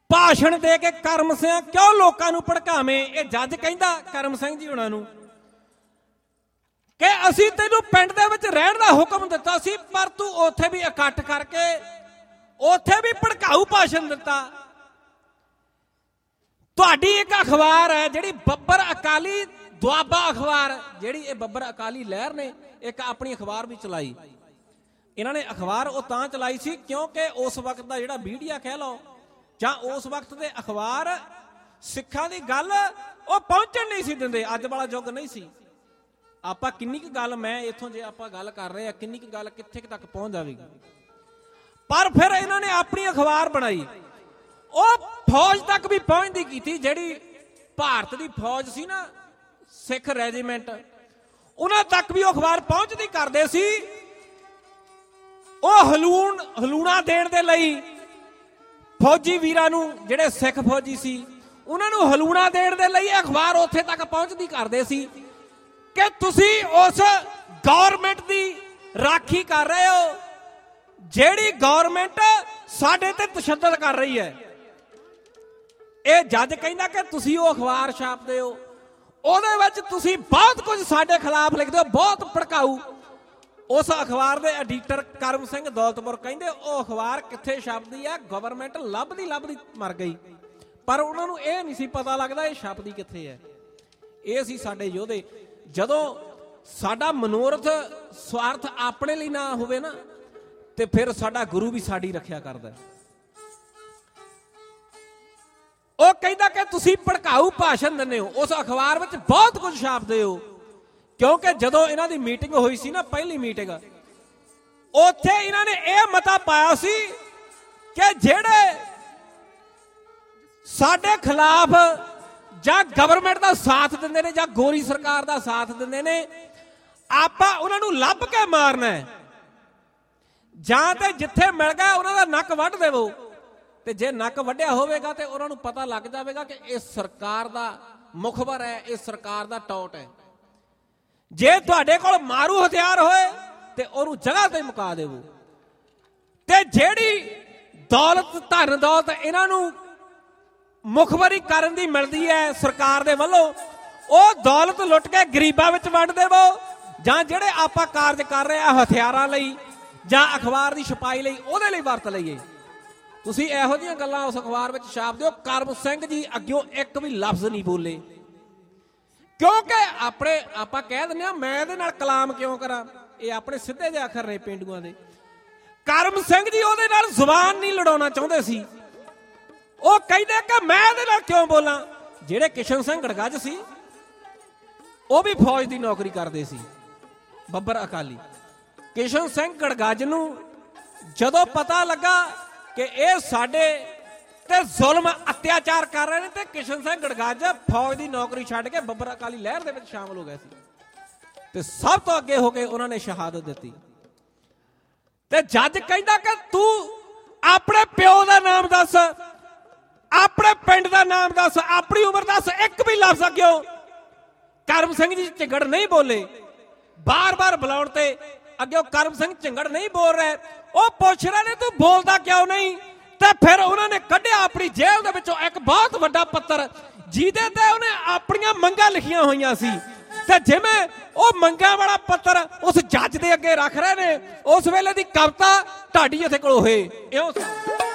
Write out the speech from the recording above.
ਭਾਸ਼ਣ ਦੇ ਕੇ ਕਰਮ ਸਿੰਘ ਕਿਉਂ ਲੋਕਾਂ ਨੂੰ ਭੜਕਾਵੇਂ। ਇਹ ਜੱਜ ਕਹਿੰਦਾ ਕਰਮ ਸਿੰਘ ਜੀ ਉਹਨਾਂ ਨੂੰ ਕਿ ਅਸੀਂ ਤੈਨੂੰ ਪਿੰਡ ਦੇ ਵਿੱਚ ਰਹਿਣ ਦਾ ਹੁਕਮ ਦਿੱਤਾ ਸੀ, ਪਰ ਤੂੰ ਉੱਥੇ ਵੀ ਇਕੱਠ ਕਰਕੇ ਉੱਥੇ ਵੀ ਭੜਕਾਊ ਭਾਸ਼ਣ ਦਿੱਤਾ। ਤੁਹਾਡੀ ਇੱਕ ਅਖਬਾਰ ਹੈ ਜਿਹੜੀ ਬੱਬਰ ਅਕਾਲੀ ਦੁਆਬਾ ਅਖਬਾਰ, ਜਿਹੜੀ ਇਹ ਬੱਬਰ ਅਕਾਲੀ ਲਹਿਰ ਨੇ ਇੱਕ ਆਪਣੀ ਅਖਬਾਰ ਵੀ ਚਲਾਈ। ਇਹਨਾਂ ਨੇ ਅਖਬਾਰ ਉਹ ਤਾਂ ਚਲਾਈ ਸੀ ਕਿਉਂਕਿ ਉਸ ਵਕਤ ਦਾ ਜਿਹੜਾ ਮੀਡੀਆ ਕਹਿ ਲਓ ਜਾਂ ਉਸ ਵਕਤ ਦੇ ਅਖਬਾਰ ਸਿੱਖਾਂ ਦੀ ਗੱਲ ਉਹ ਪਹੁੰਚਣ ਨਹੀਂ ਸੀ ਦਿੰਦੇ। ਅੱਜ ਵਾਲਾ ਯੁੱਗ ਨਹੀਂ ਸੀ। ਆਪਾਂ ਕਿੰਨੀ ਕੁ ਗੱਲ, ਮੈਂ ਇੱਥੋਂ ਜੇ ਆਪਾਂ ਗੱਲ ਕਰ ਰਹੇ ਆ, ਕਿੰਨੀ ਕੁ ਗੱਲ ਕਿੱਥੇ ਤੱਕ ਪਹੁੰਚ ਜਾਵੇਗੀ। ਪਰ ਫਿਰ ਇਹਨਾਂ ਨੇ ਆਪਣੀ ਅਖਬਾਰ ਬਣਾਈ, ਉਹ ਫੌਜ ਤੱਕ ਵੀ ਪਹੁੰਚਦੀ ਕੀਤੀ। ਜਿਹੜੀ ਭਾਰਤ ਦੀ ਫੌਜ ਸੀ ਨਾ, ਸਿੱਖ ਰੈਜੀਮੈਂਟ, ਉਹਨਾਂ ਤੱਕ ਵੀ ਉਹ ਅਖਬਾਰ ਪਹੁੰਚਦੀ ਕਰਦੇ ਸੀ। ਉਹ ਹਲੂਣਾ ਦੇਣ ਦੇ ਲਈ ਫੌਜੀ ਵੀਰਾਂ ਨੂੰ, ਜਿਹੜੇ ਸਿੱਖ ਫੌਜੀ ਸੀ, ਉਹਨਾਂ ਨੂੰ ਹਲੂਣਾ ਦੇਣ ਦੇ ਲਈ ਅਖਬਾਰ ਉੱਥੇ ਤੱਕ ਪਹੁੰਚਦੀ ਕਰਦੇ ਸੀ ਕਿ ਤੁਸੀਂ ਉਸ ਗੌਰਮੈਂਟ ਦੀ ਰਾਖੀ ਕਰ ਰਹੇ ਹੋ ਜਿਹੜੀ ਗੌਰਮੈਂਟ ਸਾਡੇ ਤੇ ਤਸ਼ੱਦਦ ਕਰ ਰਹੀ ਹੈ। ਇਹ ਜੱਜ ਕਹਿੰਦਾ ਕਿ ਤੁਸੀਂ ਉਹ ਅਖਬਾਰ ਛਾਪਦੇ ਹੋ, ਉਹਦੇ ਵਿੱਚ ਤੁਸੀਂ ਬਹੁਤ ਕੁਝ ਸਾਡੇ ਖਿਲਾਫ ਲਿਖਦੇ ਹੋ, ਬਹੁਤ ਭੜਕਾਊ। ਉਸ ਅਖਬਾਰ ਦੇ ਐਡੀਟਰ ਕਰਮ ਸਿੰਘ ਦੌਲਤਪੁਰ ਕਹਿੰਦੇ ਉਹ ਅਖਬਾਰ ਕਿੱਥੇ ਛਪਦੀ ਹੈ, ਗਵਰਨਮੈਂਟ ਲੱਭਦੀ ਮਰ ਗਈ, ਪਰ ਉਹਨਾਂ ਨੂੰ ਇਹ ਨਹੀਂ ਸੀ ਪਤਾ ਲੱਗਦਾ ਇਹ ਛਪਦੀ ਕਿੱਥੇ ਹੈ। ਇਹ ਸੀ ਸਾਡੇ ਯੋਧੇ। ਜਦੋਂ ਸਾਡਾ ਮਨੋਰਥ ਸਵਾਰਥ ਆਪਣੇ ਲਈ ਨਾ ਹੋਵੇ ਨਾ, ਤੇ ਫਿਰ ਸਾਡਾ ਗੁਰੂ ਵੀ ਸਾਡੀ ਰੱਖਿਆ ਕਰਦਾ। ਉਹ ਕਹਿੰਦਾ ਕਿ ਤੁਸੀਂ ਭੜਕਾਊ ਭਾਸ਼ਣ ਦਿੰਦੇ ਹੋ, ਉਸ ਅਖਬਾਰ ਵਿੱਚ ਬਹੁਤ ਕੁਝ ਛਾਪਦੇ ਹੋ। ਕਿਉਂਕਿ ਜਦੋਂ ਇਹਨਾਂ ਦੀ ਮੀਟਿੰਗ ਹੋਈ ਸੀ ਨਾ, ਪਹਿਲੀ ਮੀਟਿੰਗ, ਉੱਥੇ ਇਹਨਾਂ ਨੇ ਇਹ ਮਤਾ ਪਾਇਆ ਸੀ ਕਿ ਜਿਹੜੇ ਸਾਡੇ ਖਿਲਾਫ ਜਾਂ ਗਵਰਨਮੈਂਟ ਦਾ ਸਾਥ ਦਿੰਦੇ ਨੇ ਜਾਂ ਗੋਰੀ ਸਰਕਾਰ ਦਾ ਸਾਥ ਦਿੰਦੇ ਨੇ, ਆਪਾਂ ਉਹਨਾਂ ਨੂੰ ਲੱਭ ਕੇ ਮਾਰਨਾ ਹੈ, ਜਾਂ ਤੇ ਜਿੱਥੇ ਮਿਲ ਗਿਆ ਉਹਨਾਂ ਦਾ ਨੱਕ ਵੱਢ ਦੇਵੋ। ਤੇ ਜੇ ਨੱਕ ਵੱਢਿਆ ਹੋਵੇਗਾ ਤੇ ਉਹਨਾਂ ਨੂੰ ਪਤਾ ਲੱਗ ਜਾਵੇਗਾ ਕਿ ਇਹ ਸਰਕਾਰ ਦਾ ਮੁਖਬਰ ਹੈ, ਇਹ ਸਰਕਾਰ ਦਾ ਟੌਟ ਹੈ। ਜੇ ਤੁਹਾਡੇ ਕੋਲ ਮਾਰੂ ਹਥਿਆਰ ਹੋਏ ਤੇ ਉਹਨੂੰ ਜਗ੍ਹਾ ਤੇ ਮੁਕਾ ਦੇਵੋ। ਤੇ ਜਿਹੜੀ ਦੌਲਤ, ਧਨ ਦੌਲਤ ਇਹਨਾਂ ਨੂੰ ਮੁਖਬਰੀ ਕਰਨ ਦੀ ਮਿਲਦੀ ਹੈ ਸਰਕਾਰ ਦੇ ਵੱਲੋਂ, ਉਹ ਦੌਲਤ ਲੁੱਟ ਕੇ ਗਰੀਬਾਂ ਵਿੱਚ ਵੰਡ ਦੇਵੋ, ਜਾਂ ਜਿਹੜੇ ਆਪਾਂ ਕਾਰਜ ਕਰ ਰਹੇ ਆ ਹਥਿਆਰਾਂ ਲਈ ਜਾਂ ਅਖਬਾਰ ਦੀ ਛਪਾਈ ਲਈ, ਉਹਦੇ ਲਈ ਵਰਤ ਲਈਏ। ਤੁਸੀਂ ਇਹੋ ਜਿਹੀਆਂ ਗੱਲਾਂ ਉਸ ਅਖਬਾਰ ਵਿੱਚ ਛਾਪ ਦਿਓ। ਕਰਮ ਸਿੰਘ ਜੀ ਅੱਗਿਓਂ ਇੱਕ ਵੀ ਲਫ਼ਜ਼ ਨਹੀਂ ਬੋਲੇ, ਕਿਉਂਕਿ ਆਪਾਂ ਕਹਿ ਦਿੰਦੇ ਆ ਮੈਂ ਇਹਦੇ ਨਾਲ ਕਲਾਮ ਕਿਉਂ ਕਰਾਂ, ਇਹ ਆਪਣੇ ਸਿੱਧੇ ਜਿਹੇ ਅੱਖਰ ਨੇ ਪੇਂਡੂਆਂ ਦੇ। ਕਰਮ ਸਿੰਘ ਜੀ ਉਹਦੇ ਨਾਲ ਜ਼ੁਬਾਨ ਨਹੀਂ ਲੜਾਉਣਾ ਚਾਹੁੰਦੇ ਸੀ। ਉਹ ਕਹਿੰਦੇ ਕਿ ਮੈਂ ਇਹਦੇ ਨਾਲ ਕਿਉਂ ਬੋਲਾਂ। ਜਿਹੜੇ ਕਿਸ਼ਨ ਸਿੰਘ ਗੜਗੱਜ ਸੀ ਉਹ ਵੀ ਫੌਜ ਦੀ ਨੌਕਰੀ ਕਰਦੇ ਸੀ, ਬੱਬਰ ਅਕਾਲੀ। ਕਿਸ਼ਨ ਸਿੰਘ ਗੜਗੱਜ ਨੂੰ ਜਦੋਂ ਪਤਾ ਲੱਗਾ ਕਿ ਇਹ ਸਾਡੇ ਤੇ ਜ਼ੁਲਮ ਅਤਿਆਚਾਰ ਕਰ ਰਹੇ ਨੇ, ਤੇ ਕਿਸ਼ਨ ਸਿੰਘ ਗੜਗੱਜ ਫੌਜ ਦੀ ਨੌਕਰੀ ਛੱਡ ਕੇ ਬੱਬਰ ਅਕਾਲੀ ਲਹਿਰ ਦੇ ਵਿੱਚ ਸ਼ਾਮਲ ਹੋ ਗਏ ਸੀ, ਤੇ ਸਭ ਤੋਂ ਅੱਗੇ ਹੋ ਕੇ ਉਹਨਾਂ ਨੇ ਸ਼ਹਾਦਤ ਦਿੱਤੀ। ਤੇ ਜੱਜ ਕਹਿੰਦਾ ਕਿ ਤੂੰ ਆਪਣੇ ਪਿਓ ਦਾ ਨਾਮ ਦੱਸ, ਆਪਣੇ ਪਿੰਡ ਦਾ ਨਾਮ ਦੱਸ, ਆਪਣੀ ਉਮਰ ਦੱਸ, ਇੱਕ ਵੀ ਲਫ਼ਜ਼ ਅੱਗਿਓ ਕਰਮ ਸਿੰਘ ਜੀ ਝਿੰਗੜ ਨਹੀਂ ਬੋਲੇ। ਬਾਰ-ਬਾਰ ਬੁਲਾਉਣ ਤੇ ਅੱਗਿਓ ਕਰਮ ਸਿੰਘ ਝਿੰਗੜ ਨਹੀਂ ਬੋਲ ਰਹੇ। ਉਹ ਪੁੱਛ ਰਹੇ ਨੇ ਤੂੰ ਬੋਲਦਾ ਕਿਉਂ ਨਹੀਂ। ਤੇ ਫਿਰ ਉਹਨਾਂ ਨੇ ਕੱਢਿਆ ਆਪਣੀ ਜੇਬ ਦੇ ਵਿੱਚੋਂ ਇੱਕ ਬਹੁਤ ਵੱਡਾ ਪੱਤਰ, ਜਿਹਦੇ ਤੇ ਉਹਨੇ ਆਪਣੀਆਂ ਮੰਗਾਂ ਲਿਖੀਆਂ ਹੋਈਆਂ ਸੀ। ਤੇ ਜਿਵੇਂ ਉਹ ਮੰਗਾਂ ਵਾਲਾ ਪੱਤਰ ਉਸ ਜੱਜ ਦੇ ਅੱਗੇ ਰੱਖ ਰਹੇ ਨੇ, ਉਸ ਵੇਲੇ ਦੀ ਕਵਿਤਾ ਢਾਡੀ ਇੱਥੇ ਕੋਲ ਹੋਏ ਇਉਂ